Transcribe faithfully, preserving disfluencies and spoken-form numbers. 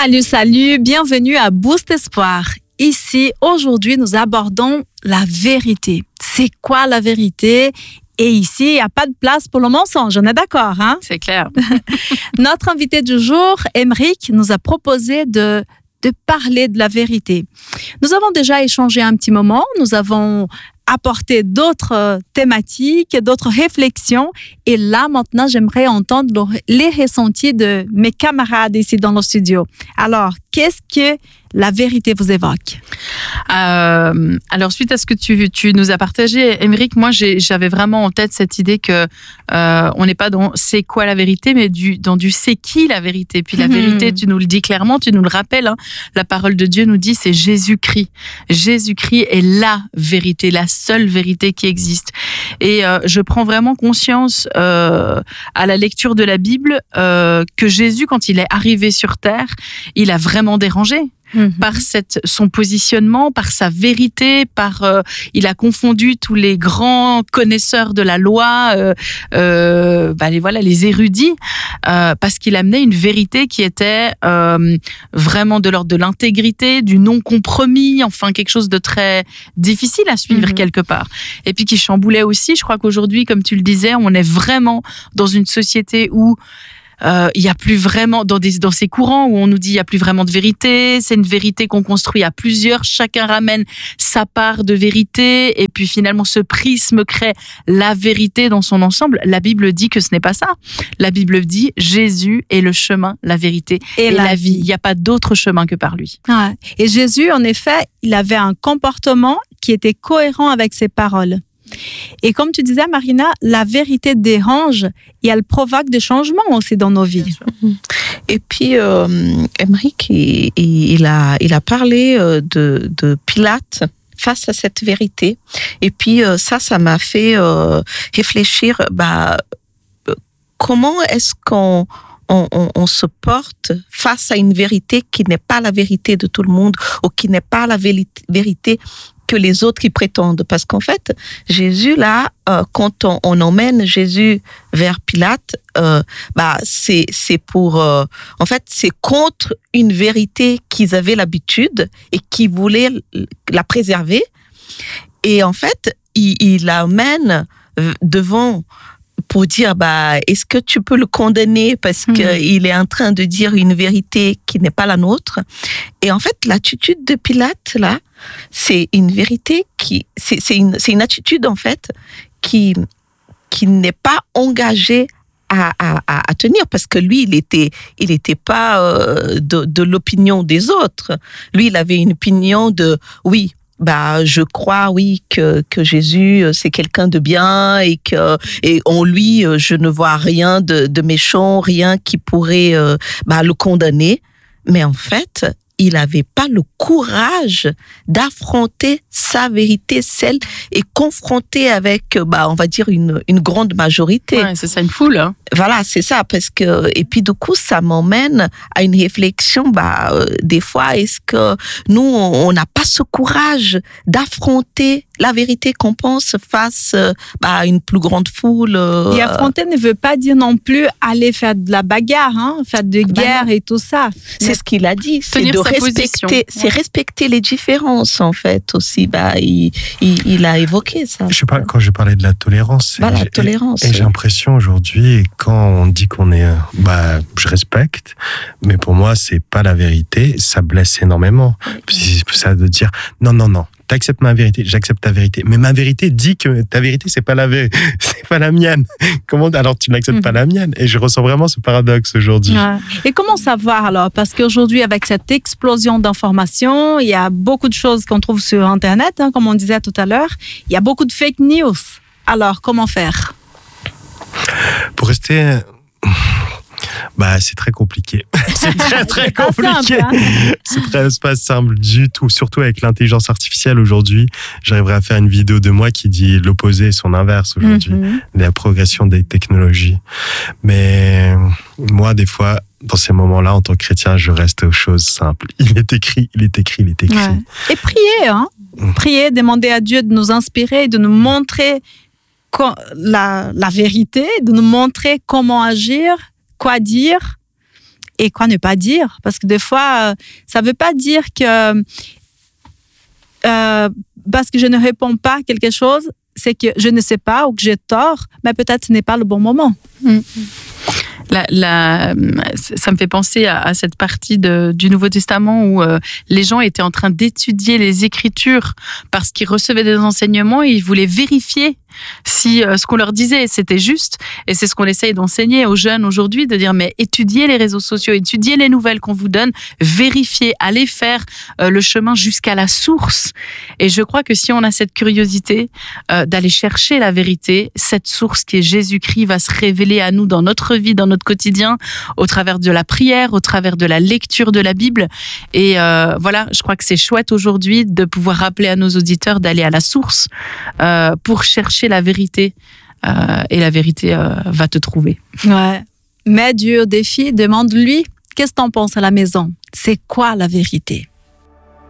Salut, salut, bienvenue à Boost Espoir. Ici, aujourd'hui, nous abordons la vérité. C'est quoi la vérité? Et ici, il n'y a pas de place pour le mensonge, on est d'accord, hein? C'est clair. Notre invité du jour, Émeric, nous a proposé de, de parler de la vérité. Nous avons déjà échangé un petit moment, nous avons apporté d'autres thématiques, d'autres réflexions. Et là, maintenant, j'aimerais entendre les ressentis de mes camarades ici dans le studio. Alors, qu'est-ce que la vérité vous évoque? euh, Alors, suite à ce que tu, tu nous as partagé, Émeric, moi, j'ai, j'avais vraiment en tête cette idée que euh, on n'est pas dans c'est quoi la vérité, mais du, dans du c'est qui la vérité. Puis la mmh. vérité, tu nous le dis clairement, tu nous le rappelles, hein, la parole de Dieu nous dit c'est Jésus-Christ. Jésus-Christ est la vérité, la seule vérité qui existe. Et euh, je prends vraiment conscience euh, à la lecture de la Bible euh, que Jésus, quand il est arrivé sur terre, il a vraiment dérangé. Mmh. Par cette, son positionnement, par sa vérité, par euh, il a confondu tous les grands connaisseurs de la loi, euh, euh, bah les voilà les érudits, euh, parce qu'il amenait une vérité qui était euh, vraiment de l'ordre de l'intégrité, du non compromis, enfin quelque chose de très difficile à suivre mmh. quelque part, et puis qui chamboulait aussi. Je crois qu'aujourd'hui, comme tu le disais, on est vraiment dans une société où Euh, il y a plus vraiment dans des dans ces courants où on nous dit il y a plus vraiment de vérité, c'est une vérité qu'on construit à plusieurs, chacun ramène sa part de vérité et puis finalement ce prisme crée la vérité dans son ensemble. La Bible dit que ce n'est pas ça. La Bible dit Jésus est le chemin, la vérité et, et la, la vie. Il n'y a pas d'autre chemin que par lui. Ouais. Et Jésus, en effet, il avait un comportement qui était cohérent avec ses paroles. Et comme tu disais, Marina, la vérité dérange et elle provoque des changements aussi dans nos vies. Et puis, euh, Émeric, il, il, a, il a parlé de, de Pilate face à cette vérité. Et puis, ça, ça m'a fait euh, réfléchir, bah, comment est-ce qu'on On, on, on se porte face à une vérité qui n'est pas la vérité de tout le monde ou qui n'est pas la vérité que les autres y prétendent. Parce qu'en fait, Jésus, là, euh, quand on, on emmène Jésus vers Pilate, euh, bah, c'est, c'est pour... Euh, en fait, c'est contre une vérité qu'ils avaient l'habitude et qui voulaient la préserver. Et en fait, il, il l'emmène devant... pour dire, bah, est-ce que tu peux le condamner parce mmh. qu'il est en train de dire une vérité qui n'est pas la nôtre? Et en fait, l'attitude de Pilate, là, c'est une vérité qui, c'est, c'est, une, c'est une attitude, en fait, qui, qui n'est pas engagée à, à, à tenir parce que lui, il était, il était pas euh, de, de l'opinion des autres. Lui, il avait une opinion de, oui, bah, je crois, oui, que, que Jésus, c'est quelqu'un de bien et que, et en lui, je ne vois rien de, de méchant, rien qui pourrait, euh, bah, le condamner. Mais en fait, il n'avait pas le courage d'affronter sa vérité, celle, et confronter avec, bah, on va dire, une, une grande majorité. Ouais, c'est ça, une foule. Hein. Voilà, c'est ça. Parce que, et puis, du coup, ça m'emmène à une réflexion, bah, euh, des fois, est-ce que nous, on n'a pas ce courage d'affronter la vérité qu'on pense face euh, bah, à une plus grande foule. Euh... Et affronter ne veut pas dire non plus aller faire de la bagarre, hein, faire de guerre bah et tout ça. C'est Mais ce qu'il a dit, c'est de respecter, c'est ouais. respecter les différences en fait aussi. Bah, il, il, il a évoqué ça. Je sais pas, quand je parlais de la tolérance, bah, la tolérance. Et, et j'ai l'impression aujourd'hui, quand on dit qu'on est, bah, je respecte, mais pour moi c'est pas la vérité, ça blesse énormément. Puis ça de dire non non non. T'acceptes ma vérité, j'accepte ta vérité. Mais ma vérité dit que ta vérité, c'est pas la vérité, c'est pas la mienne. Comment, alors tu n'acceptes mmh. pas la mienne? Et je ressens vraiment ce paradoxe aujourd'hui. Ouais. Et comment savoir alors? Parce qu'aujourd'hui, avec cette explosion d'informations, il y a beaucoup de choses qu'on trouve sur Internet, hein, comme on disait tout à l'heure. Il y a beaucoup de fake news. Alors, comment faire? Pour rester... Bah, c'est très compliqué. C'est très, très c'est compliqué. Simple, hein. C'est très, c'est pas simple du tout. Surtout avec l'intelligence artificielle aujourd'hui. J'arriverai à faire une vidéo de moi qui dit l'opposé et son inverse aujourd'hui. Mm-hmm. La progression des technologies. Mais moi, des fois, dans ces moments-là, en tant que chrétien, je reste aux choses simples. Il est écrit, il est écrit, il est écrit. Ouais. Et prier, hein. Mm. Prier, demander à Dieu de nous inspirer, de nous montrer la, la vérité, de nous montrer comment agir, quoi dire, et quoi ne pas dire. Parce que des fois, ça ne veut pas dire que euh, parce que je ne réponds pas à quelque chose, c'est que je ne sais pas ou que j'ai tort, mais peut-être ce n'est pas le bon moment. Mmh. La, la, ça me fait penser à, à cette partie de, du Nouveau Testament où euh, les gens étaient en train d'étudier les Écritures parce qu'ils recevaient des enseignements et ils voulaient vérifier si euh, ce qu'on leur disait c'était juste. Et c'est ce qu'on essaye d'enseigner aux jeunes aujourd'hui, de dire mais étudiez les réseaux sociaux, étudiez les nouvelles qu'on vous donne, vérifiez, allez faire euh, le chemin jusqu'à la source. Et je crois que si on a cette curiosité euh, d'aller chercher la vérité, cette source qui est Jésus-Christ va se révéler à nous dans notre vie, dans notre quotidien, au travers de la prière, au travers de la lecture de la Bible. Et euh, voilà, je crois que c'est chouette aujourd'hui de pouvoir rappeler à nos auditeurs d'aller à la source euh, pour chercher la vérité. Euh, et la vérité euh, va te trouver. Ouais. Mets Dieu au défi, demande-lui, qu'est-ce que t'en penses à la maison? C'est quoi la vérité?